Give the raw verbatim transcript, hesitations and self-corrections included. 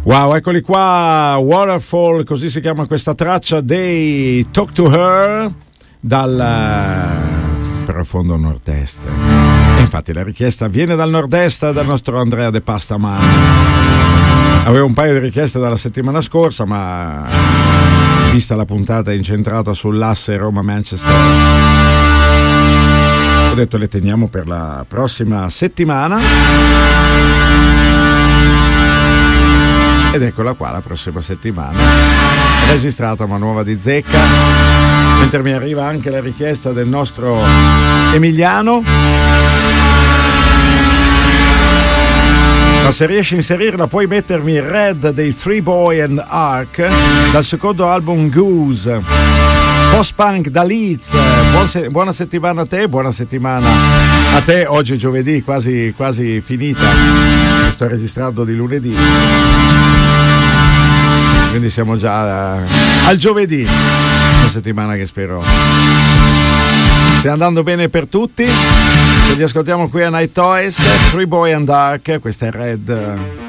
Wow, eccoli qua, Waterfall, così si chiama questa traccia dei Talk to Her dal profondo nord-est. E infatti la richiesta viene dal nord-est, dal nostro Andrea De Pastaman. Avevo un paio di richieste dalla settimana scorsa, ma vista la puntata incentrata sull'asse Roma-Manchester, ho detto le teniamo per la prossima settimana. Ed eccola qua la prossima settimana, registrata ma nuova di zecca, mentre mi arriva anche la richiesta del nostro Emiliano. Ma se riesci a inserirla puoi mettermi Red dei Three Boy and Ark dal secondo album Goose, post-punk da Leeds. Buon se- buona settimana a te, buona settimana a te. Oggi è giovedì, quasi, quasi finita, sto registrando di lunedì, quindi siamo già uh, al giovedì, una settimana che spero stia andando bene per tutti. Ci ascoltiamo qui a Night Toys, Three Boy and Dark, questa è Red.